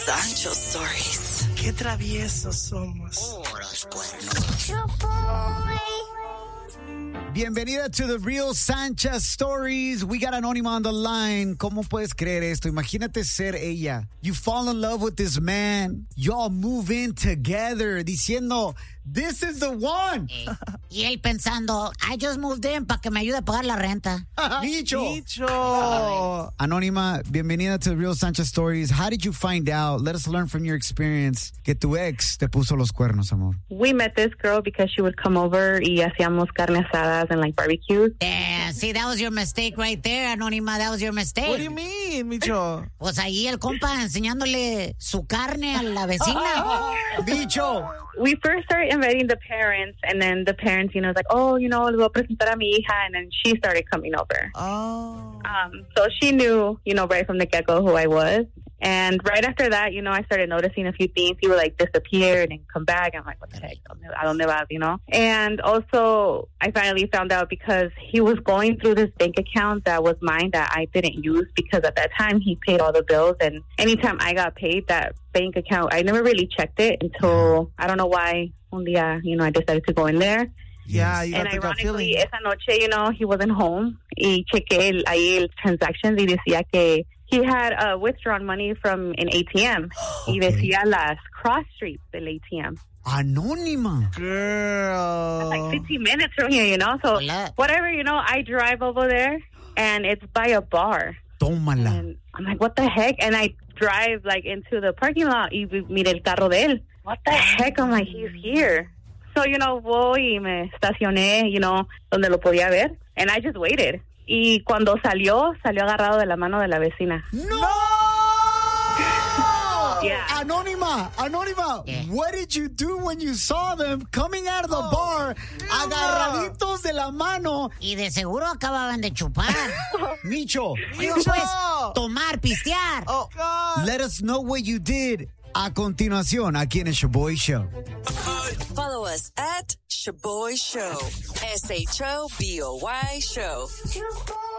Sancho Stories. Qué traviesos somos. Los cuernos. Bienvenida to the Real Sancha Stories. We got Anónima on the line. ¿Cómo puedes creer esto? Imagínate ser ella. You fall in love with this man. Y'all move in together diciendo, this is the one. Y él pensando, I just moved in para que me ayude a pagar la renta. Bicho. Anónima, bienvenida to the Real Sancha Stories. How did you find out? Let us learn from your experience que tu ex te puso los cuernos, amor. We met this girl because she would come over y hacíamos carne asadas and like barbecues. Yeah, see, that was your mistake right there, Anónima. That was your mistake. What do you mean, Micho? Pues ahí el compa enseñándole su carne a la vecina. Bicho. We first started inviting the parents, and then the parents, was like, oh, le voy a presentar a mi hija, and then she started coming over. Oh. So she knew, right from the get-go who I was. And right after that, I started noticing a few things. He would like disappear and come back. I'm like, what the heck? ¿A dónde vas? And also, I finally found out because he was going through this bank account that was mine that I didn't use because at that time he paid all the bills. And anytime I got paid, that bank account, I never really checked it until, I don't know why, un día, I decided to go in there. Yeah, you got And that feeling. ironically, esa noche, he wasn't home. Y chequé ahí el transactions y decía que he had withdrawn money from an ATM. Okay. Y decía las cross streets del ATM. Anónima. Girl. It's like 15 minutes from here, So Hola. whatever, I drive over there and it's by a bar. Tómala. And I'm like, what the heck? And I drive like into the parking lot y mire el carro de él. What the heck? I'm like, he's here. So, voy y me estacioné, donde lo podía ver. And I just waited. Y cuando salió agarrado de la mano de la vecina. ¡No! Yeah. Anónima, Yeah. what did you do when you saw them coming out of the bar, agarraditos de la mano? Y de seguro acababan de chupar. Micho, Digo, pues, tomar, pistear. Oh, God. let us know what you did. A continuación, aquí en el Shaboy Show. Follow us at Shaboy Show. SHOBOY Show.